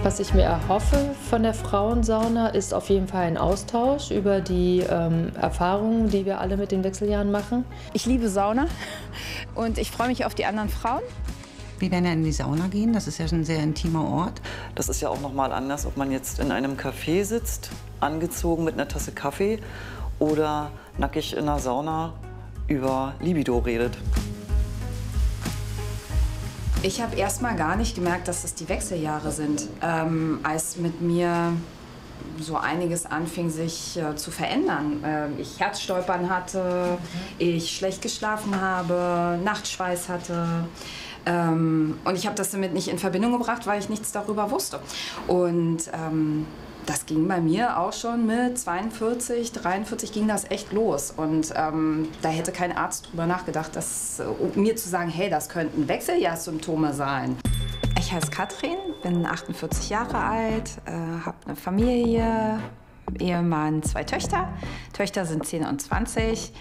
Was ich mir erhoffe von der Frauensauna ist auf jeden Fall ein Austausch über die Erfahrungen, die wir alle mit den Wechseljahren machen. Ich liebe Sauna und ich freue mich auf die anderen Frauen. Wir werden ja in die Sauna gehen, das ist ja ein sehr intimer Ort. Das ist ja auch noch mal anders, ob man jetzt in einem Café sitzt, angezogen mit einer Tasse Kaffee oder nackig in der Sauna über Libido redet. Ich habe erst mal gar nicht gemerkt, dass es die Wechseljahre sind, als mit mir so einiges anfing, sich zu verändern. Ich Herzstolpern hatte, ich schlecht geschlafen habe, Nachtschweiß hatte. Und ich habe das damit nicht in Verbindung gebracht, weil ich nichts darüber wusste. Und das ging bei mir auch schon mit 42, 43 ging das echt los. Und da hätte kein Arzt drüber nachgedacht, mir zu sagen, hey, das könnten Wechseljahrssymptome sein. Ich heiße Katrin, bin 48 Jahre alt, habe eine Familie, Ehemann, 2 Töchter. Töchter sind 10 und 20.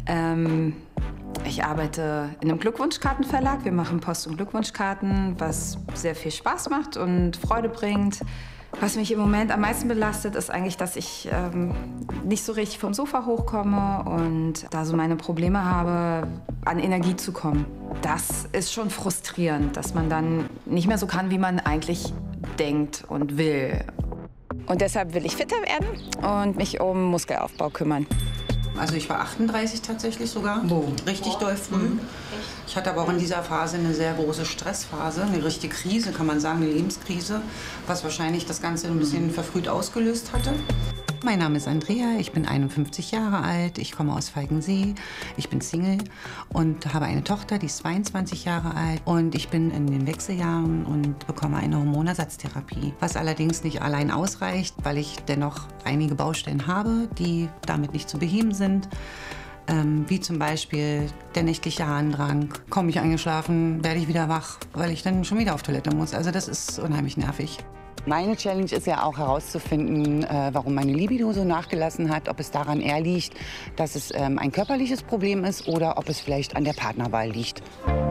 Ich arbeite in einem Glückwunschkartenverlag. Wir machen Post- und Glückwunschkarten, was sehr viel Spaß macht und Freude bringt. Was mich im Moment am meisten belastet, ist eigentlich, dass ich nicht so richtig vom Sofa hochkomme und da so meine Probleme habe, an Energie zu kommen. Das ist schon frustrierend, dass man dann nicht mehr so kann, wie man eigentlich denkt und will. Und deshalb will ich fitter werden und mich um Muskelaufbau kümmern. Also ich war 38 tatsächlich sogar, richtig doll früh. Ich hatte aber auch in dieser Phase eine sehr große Stressphase, eine richtige Krise, kann man sagen, eine Lebenskrise, was wahrscheinlich das Ganze ein bisschen verfrüht ausgelöst hatte. Mein Name ist Andrea, ich bin 51 Jahre alt, ich komme aus Falkensee, ich bin Single und habe eine Tochter, die ist 22 Jahre alt und ich bin in den Wechseljahren und bekomme eine Hormonersatztherapie, was allerdings nicht allein ausreicht, weil ich dennoch einige Baustellen habe, die damit nicht zu beheben sind. Wie zum Beispiel der nächtliche Harndrang. Kaum ich eingeschlafen, werde ich wieder wach, weil ich dann schon wieder auf Toilette muss. Also das ist unheimlich nervig. Meine Challenge ist ja auch herauszufinden, warum meine Libido so nachgelassen hat, ob es daran eher liegt, dass es ein körperliches Problem ist oder ob es vielleicht an der Partnerwahl liegt.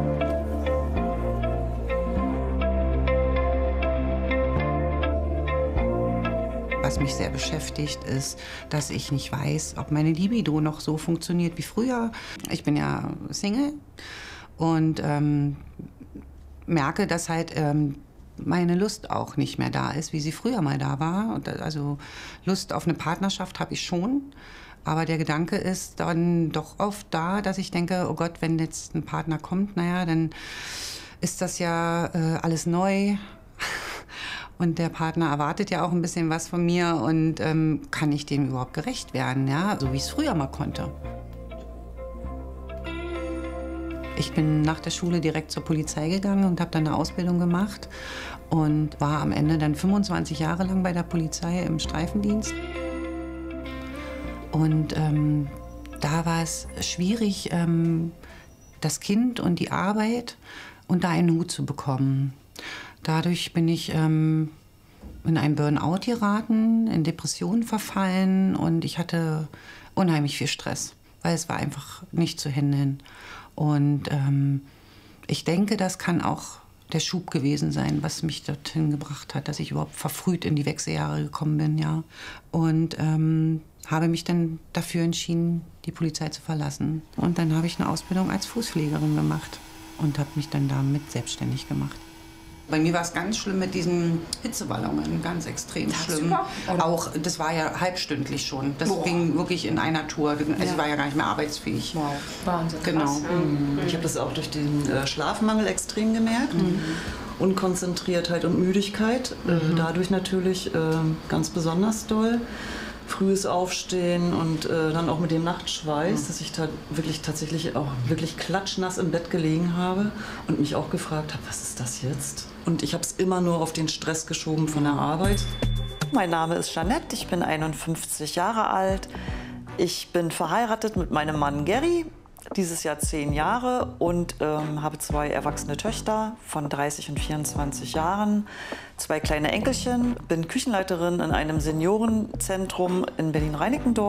Was mich sehr beschäftigt, ist, dass ich nicht weiß, ob meine Libido noch so funktioniert wie früher. Ich bin ja Single und merke, dass halt meine Lust auch nicht mehr da ist, wie sie früher mal da war. Und also Lust auf eine Partnerschaft habe ich schon. Aber der Gedanke ist dann doch oft da, dass ich denke, oh Gott, wenn jetzt ein Partner kommt, naja, dann ist das ja alles neu. Und der Partner erwartet ja auch ein bisschen was von mir. Und kann ich dem überhaupt gerecht werden, ja? So wie ich es früher mal konnte. Ich bin nach der Schule direkt zur Polizei gegangen und habe dann eine Ausbildung gemacht und war am Ende dann 25 Jahre lang bei der Polizei im Streifendienst. Und da war es schwierig, das Kind und die Arbeit unter einen Hut zu bekommen. Dadurch bin ich in einen Burnout geraten, in Depressionen verfallen und ich hatte unheimlich viel Stress, weil es war einfach nicht zu handeln. Und ich denke, das kann auch der Schub gewesen sein, was mich dorthin gebracht hat, dass ich überhaupt verfrüht in die Wechseljahre gekommen bin, ja. Und habe mich dann dafür entschieden, die Polizei zu verlassen. Und dann habe ich eine Ausbildung als Fußpflegerin gemacht und habe mich dann damit selbstständig gemacht. Bei mir war es ganz schlimm mit diesen Hitzewallungen, ganz extrem schlimm. Auch, das war ja halbstündlich schon. Das ging wirklich in einer Tour. Also ich war ja gar nicht mehr arbeitsfähig. Wow, Wahnsinn. Genau. Ich habe das auch durch den Schlafmangel extrem gemerkt. Unkonzentriertheit und Müdigkeit. Dadurch natürlich ganz besonders doll. Frühes Aufstehen und dann auch mit dem Nachtschweiß, dass ich da wirklich tatsächlich auch wirklich klatschnass im Bett gelegen habe und mich auch gefragt habe, was ist das jetzt? Und ich habe es immer nur auf den Stress geschoben von der Arbeit. Mein Name ist Jeanette, ich bin 51 Jahre alt. Ich bin verheiratet mit meinem Mann Gary, dieses Jahr 10 Jahre und habe 2 erwachsene Töchter von 30 und 24 Jahren, 2 kleine Enkelchen, bin Küchenleiterin in einem Seniorenzentrum in Berlin-Reinickendorf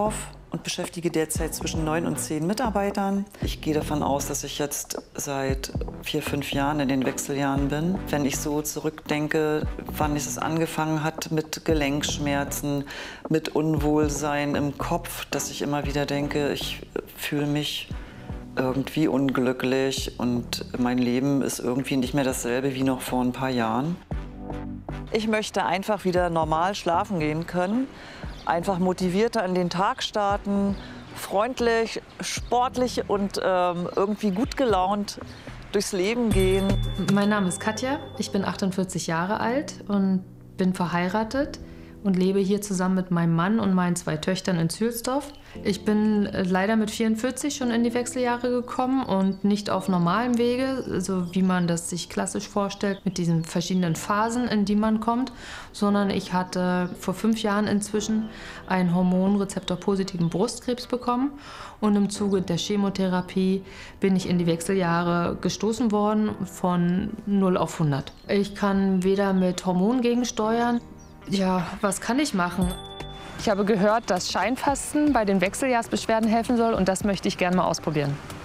und beschäftige derzeit zwischen 9 und 10 Mitarbeitern. Ich gehe davon aus, dass ich jetzt seit 4, 5 Jahren in den Wechseljahren bin. Wenn ich so zurückdenke, wann es angefangen hat mit Gelenkschmerzen, mit Unwohlsein im Kopf, dass ich immer wieder denke, ich fühle mich irgendwie unglücklich und mein Leben ist irgendwie nicht mehr dasselbe wie noch vor ein paar Jahren. Ich möchte einfach wieder normal schlafen gehen können, einfach motivierter in den Tag starten, freundlich, sportlich und irgendwie gut gelaunt durchs Leben gehen. Mein Name ist Katja, ich bin 48 Jahre alt und bin verheiratet und lebe hier zusammen mit meinem Mann und meinen 2 Töchtern in Zühlsdorf. Ich bin leider mit 44 schon in die Wechseljahre gekommen und nicht auf normalem Wege, so wie man das sich klassisch vorstellt, mit diesen verschiedenen Phasen, in die man kommt, sondern ich hatte vor 5 Jahren inzwischen einen hormonrezeptorpositiven Brustkrebs bekommen und im Zuge der Chemotherapie bin ich in die Wechseljahre gestoßen worden von 0 auf 100. Ich kann weder mit Hormonen gegensteuern. Ja, was kann ich machen? Ich habe gehört, dass Scheinfasten bei den Wechseljahrsbeschwerden helfen soll und das möchte ich gerne mal ausprobieren.